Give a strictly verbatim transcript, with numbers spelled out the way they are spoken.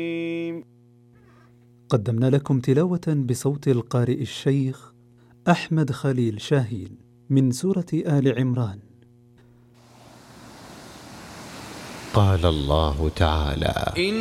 قدمنا لكم تلاوة بصوت القارئ الشيخ أحمد خليل شاهين من سورة آل عمران. قال الله تعالى: